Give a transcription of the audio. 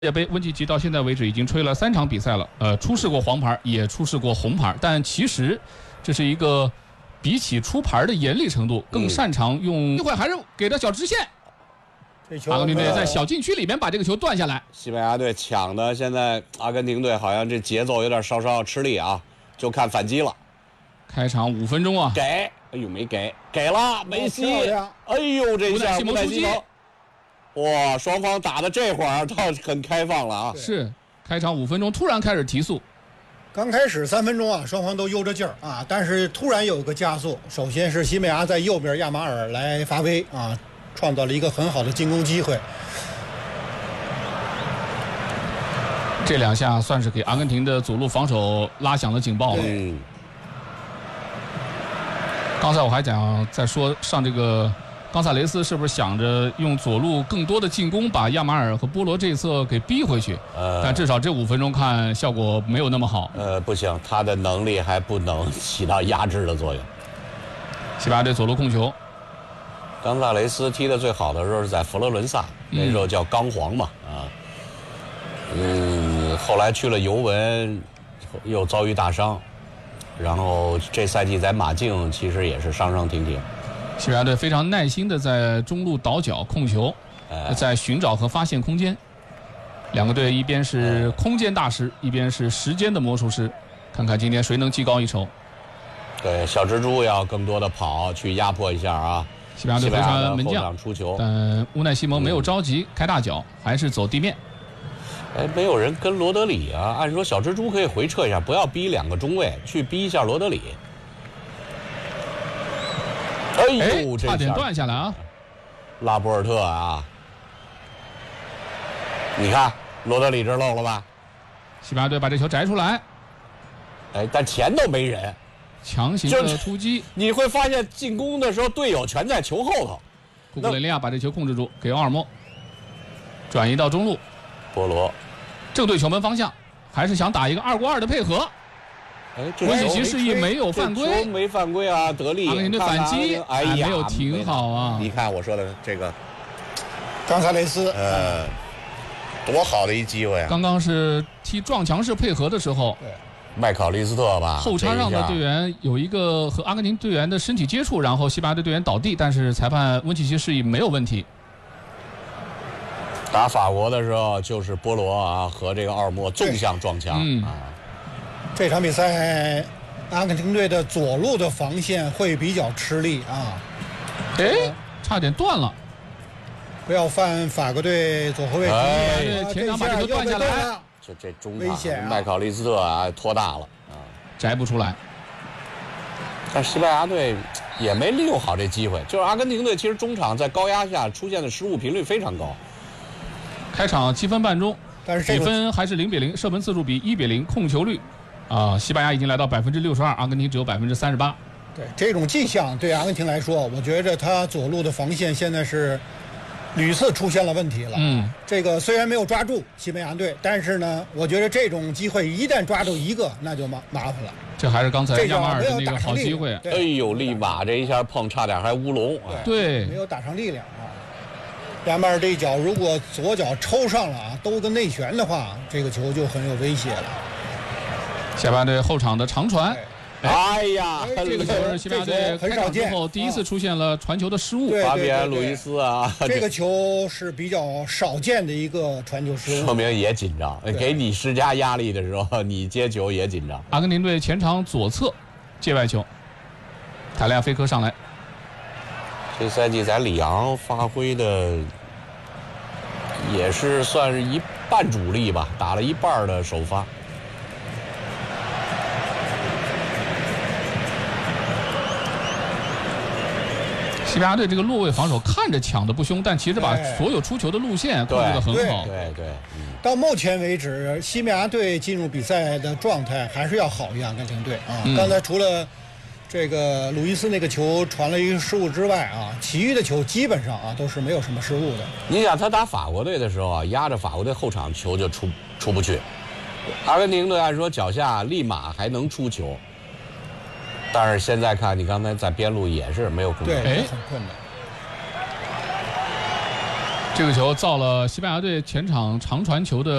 世界杯，温契奇到现在为止已经吹了3场比赛了，出示过黄牌，也出示过红牌，但其实这是一个比起出牌的严厉程度更擅长用机会，还是给到小直线。阿根廷队在小禁区里面把这个球断下来。 西班牙队抢的，现在阿根廷队好像这节奏有点稍稍吃力啊，就看反击了。 开场5分钟啊， 给，哎呦没给，给了梅西，哎呦这下乌奈西蒙， 哇，双方打的这会儿倒很开放了啊。 是，开场5分钟突然开始提速。 刚开始3分钟啊，双方都悠着劲儿啊，但是突然有一个加速。首先是西班牙在右边亚马尔来发挥啊，创造了一个很好的进攻机会。 这2下算是给阿根廷的左路防守拉响了警报了。刚才我还讲在说上这个冈萨雷斯是不是想着用左路更多的进攻把亚马尔和波罗这一侧给逼回去？但至少这5分钟看效果没有那么好。 不行，他的能力还不能起到压制的作用。 西班牙队左路控球， 冈萨雷斯踢的最好的时候是在佛罗伦萨，那时候叫钢黄嘛啊。后来去了尤文，又遭遇大伤。然后这赛季在马竞其实也是伤伤停停。 西班牙队非常耐心的在中路倒脚控球，在寻找和发现空间。2个队一边是空间大师，一边是时间的魔术师，看看今天谁能技高一筹。 对，小蜘蛛要更多的跑去压迫一下啊。 西班牙队回传门将出球， 但乌奈西蒙没有着急开大脚，还是走地面。 没有人跟罗德里啊。按说小蜘蛛可以回撤一下，不要逼2个中卫，去逼一下罗德里。哎呦， 差点断下来啊！ 拉波尔特啊，你看罗德里这漏了吧？ 西班牙队把这球摘出来， 但前头没人， 强行的突击。 你会发现进攻的时候队友全在球后头。 库库雷利亚把这球控制住，给奥尔莫转移到中路。 波罗正对球门方向，还是想打一个2过2的配合。温契奇示意没有犯规， 没犯规啊！德利， 阿根廷队反击， 哎呀， 没有停好啊！ 你看我说的这个冈萨雷斯， 多好的一机会啊！ 刚刚是踢撞墙式配合的时候， 麦考利斯特吧， 后插上的队员有一个和阿根廷队员的身体接触，然后西班牙队队员倒地，但是裁判温契奇示意没有问题。 打法国的时候就是波罗啊和这个奥尔莫纵向撞墙啊。 这场比赛阿根廷队的左路的防线会比较吃力啊。 差点断了。 不要犯法国队左后卫前场把这球断下来。 这中场麦考利斯特啊拖大了啊， 摘不出来。 但西班牙队也没利用好这机会，就是阿根廷队其实中场在高压下出现的失误频率非常高。 开场7分半钟， 但是比分还是0比0，射门次数比1比0，控球率西班牙已经来到62%，阿根廷只有38%。 对，这种迹象对阿根廷来说，我觉着他左路的防线现在是屡次出现了问题了。这个虽然没有抓住西班牙队，但是呢，我觉得这种机会一旦抓住一个，那就麻烦了。 这还是刚才亚马尔的那个好机会。 哎呦，利马这一下碰差点还乌龙。 对， 没有打上力量啊。亚马尔这一脚如果左脚抽上了啊，兜个内旋的话，这个球就很有威胁了。 西班牙队后场的长传， 哎呀， 这个球是西班牙队开场之后第一次出现了传球的失误。 法比安·路易斯啊， 这个球是比较少见的一个传球失误， 说明也紧张。给你施加压力的时候，你接球也紧张。 阿根廷队前场左侧界外球，塔利亚菲科上来。 这赛季在里昂发挥的也是算是一半主力吧，打了一半的首发。 西班牙队这个落位防守看着抢得不凶，但其实把所有出球的路线控制得很好。 对。 到目前为止，西班牙队进入比赛的状态还是要好于阿根廷队啊。刚才除了这个鲁伊斯那个球传了一个失误之外啊，其余的球基本上啊都是没有什么失误的。 你想他打法国队的时候啊，压着法国队后场球就出不去。阿根廷队按说脚下立马还能出球。但是现在看，你刚才在边路也是没有控制， 对，很困难。 这个球造了西班牙队前场长传球的